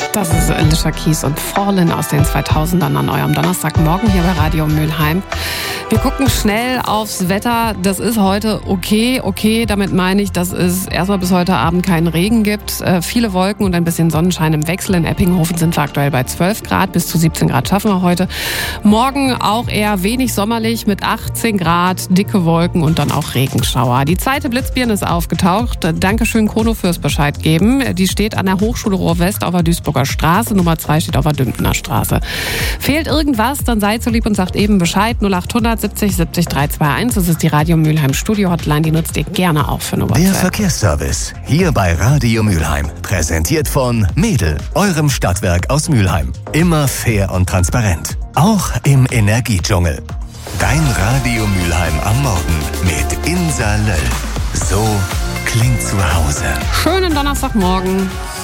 Das ist Alicia Keys und Fallen aus den 2000ern an eurem Donnerstagmorgen hier bei Radio Mülheim. Wir gucken schnell aufs Wetter. Das ist heute okay. Damit meine ich, dass es erstmal bis heute Abend keinen Regen gibt. Viele Wolken und ein bisschen Sonnenschein im Wechsel. In Eppinghofen sind wir aktuell bei 12 Grad. Bis zu 17 Grad schaffen wir heute. Morgen auch eher wenig sommerlich mit 18 Grad, dicke Wolken und dann auch Regenschauer. Die zweite Blitzbirne ist aufgetaucht. Dankeschön Chrono fürs Bescheid geben. Die steht an der Hochschule Ruhr-West auf der Duisburger Straße. Nummer 2 steht auf der Dümpener Straße. Fehlt irgendwas, dann seid so lieb und sagt eben Bescheid. 0800 70 70 321. Das ist die Radio Mülheim Studio Hotline. Die nutzt ihr gerne auch für eine WhatsApp. Der Verkehrsservice hier bei Radio Mülheim. Präsentiert von Medel, eurem Stadtwerk aus Mülheim. Immer fair und transparent. Auch im Energiedschungel. Dein Radio Mülheim am Morgen mit Insa Löll. So klingt zu Hause. Schönen Donnerstagmorgen.